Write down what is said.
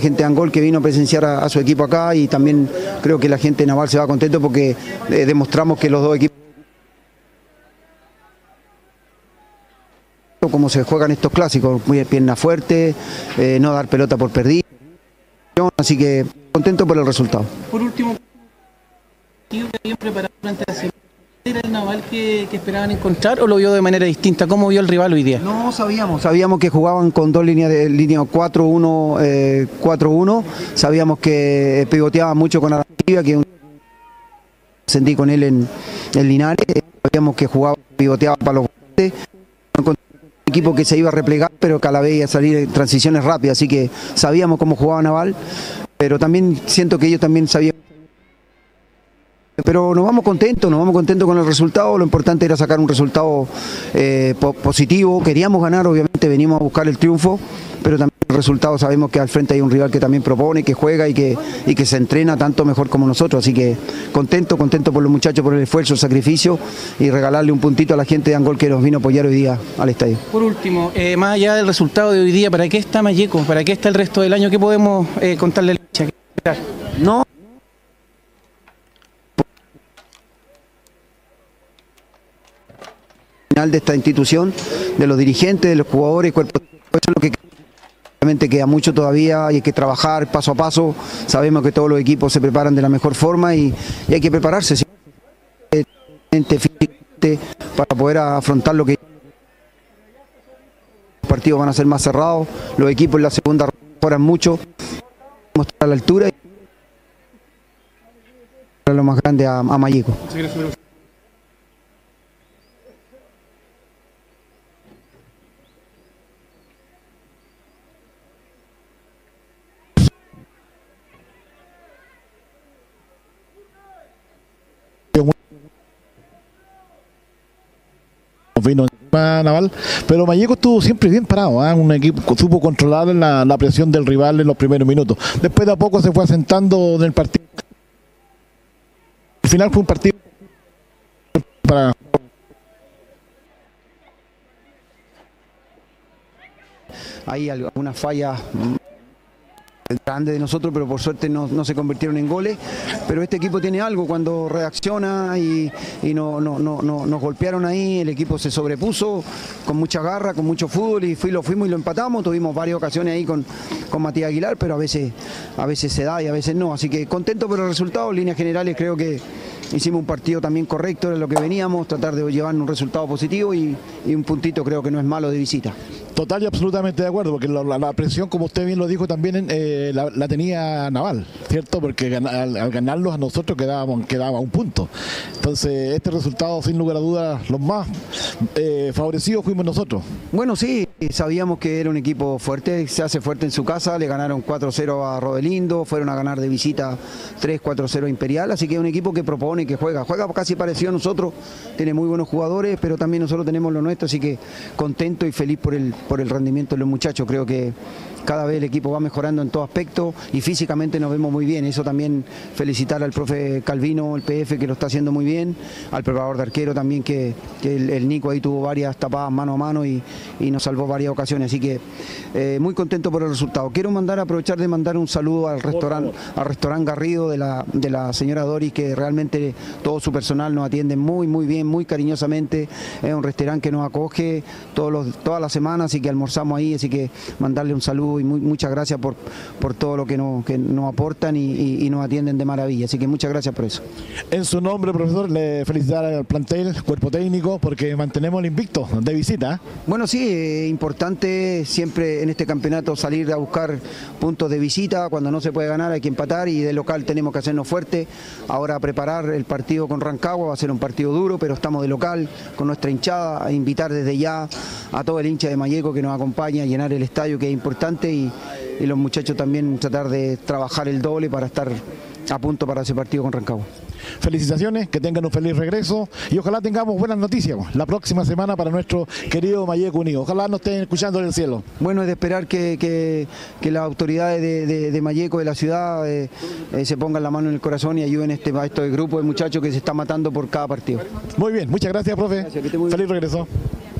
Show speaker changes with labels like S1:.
S1: la gente de Angol que vino a presenciar a su equipo acá, y también creo que la gente de Naval se va contento porque demostramos que los dos equipos, como se juegan estos clásicos, muy de pierna fuerte, no dar pelota por perdida, así que contento por el resultado.
S2: Por último, ¿qué habían preparado durante la semana? ¿Era el Naval que esperaban encontrar o lo vio de manera distinta? ¿Cómo vio el rival hoy día?
S1: No, sabíamos que jugaban con dos líneas de línea 4-1, 4-1, sabíamos que pivoteaban mucho con Arantibia, que sentí con él en Linares, sabíamos que jugaba, pivoteaba para los goles, un equipo que se iba a replegar, pero que a la vez iba a salir en transiciones rápidas, así que sabíamos cómo jugaba Naval, pero también siento que ellos también sabían. Pero nos vamos contentos con el resultado. Lo importante era sacar un resultado positivo. Queríamos ganar, obviamente venimos a buscar el triunfo, pero también el resultado, sabemos que al frente hay un rival que también propone, que juega y que se entrena tanto mejor como nosotros, así que contento por los muchachos, por el esfuerzo, el sacrificio, y regalarle un puntito a la gente de Angol que nos vino a apoyar hoy día al estadio.
S2: Por último, más allá del resultado de hoy día, ¿para qué está Malleco? ¿Para qué está el resto del año? ¿Qué podemos contarle a la hincha?
S1: No. De esta institución, de los dirigentes, de los jugadores, cuerpos, eso es lo que realmente queda mucho todavía, y hay que trabajar paso a paso. Sabemos que todos los equipos se preparan de la mejor forma y hay que prepararse físicamente para poder afrontar lo que los partidos van a ser más cerrados. Los equipos en la segunda mejoran mucho, mostrar a la altura y lo más grande a Malleco.
S3: Vino Naval, pero Malleco estuvo siempre bien parado, ¿eh? Un equipo supo controlar la presión del rival en los primeros minutos. Después de a poco se fue asentando en el partido. Al final fue un partido para...
S1: Hay algunas fallas grande de nosotros, pero por suerte no se convirtieron en goles. Pero este equipo tiene algo cuando reacciona y nos golpearon ahí. El equipo se sobrepuso con mucha garra, con mucho fútbol, y lo fuimos y lo empatamos. Tuvimos varias ocasiones ahí con Matías Aguilar, pero a veces se da y a veces no. Así que contento por el resultado. En líneas generales creo que hicimos un partido también correcto, era lo que veníamos, tratar de llevar un resultado positivo y un puntito creo que no es malo de visita.
S3: Total y absolutamente de acuerdo, porque la presión, como usted bien lo dijo también, la tenía Naval, ¿cierto? Porque al ganarlos a nosotros quedaba un punto. Entonces, este resultado, sin lugar a dudas, los más favorecidos fuimos nosotros.
S1: Bueno, sí, sabíamos que era un equipo fuerte, se hace fuerte en su casa, le ganaron 4-0 a Rodelindo, fueron a ganar de visita 3-4-0 a Imperial, así que es un equipo que propone, que juega casi parecido a nosotros, tiene muy buenos jugadores, pero también nosotros tenemos lo nuestro, así que contento y feliz por el rendimiento de los muchachos. Creo que cada vez el equipo va mejorando en todo aspecto y físicamente nos vemos muy bien. Eso también felicitar al profe Calvino, el PF, que lo está haciendo muy bien, al preparador de arquero también, que el Nico ahí tuvo varias tapadas mano a mano y nos salvó varias ocasiones, así que muy contento por el resultado. Quiero aprovechar de mandar un saludo al restaurante Garrido de la señora Doris, que realmente todo su personal nos atiende muy bien, muy cariñosamente. Es un restaurante que nos acoge todas las semanas, así que almorzamos ahí, así que mandarle un saludo y muchas gracias por todo lo que nos aportan y nos atienden de maravilla, así que muchas gracias por eso.
S3: En su nombre, profesor, le felicitar al plantel, cuerpo técnico, porque mantenemos el invicto de visita, ¿eh?
S1: Bueno, sí, es importante siempre en este campeonato salir a buscar puntos de visita. Cuando no se puede ganar hay que empatar, y de local tenemos que hacernos fuertes. Ahora preparar el partido con Rancagua, va a ser un partido duro, pero estamos de local con nuestra hinchada, a invitar desde ya a todo el hincha de Malleco que nos acompaña a llenar el estadio, que es importante, y los muchachos también tratar de trabajar el doble para estar a punto para ese partido con Rancagua.
S3: Felicitaciones, que tengan un feliz regreso y ojalá tengamos buenas noticias la próxima semana para nuestro querido Malleco Unido. Ojalá nos estén escuchando en el cielo.
S1: Bueno, es de esperar que las autoridades de Malleco, de la ciudad, se pongan la mano en el corazón y ayuden a este grupo de muchachos que se está matando por cada partido.
S3: Muy bien, muchas gracias, profe.
S1: Gracias,
S3: feliz regreso.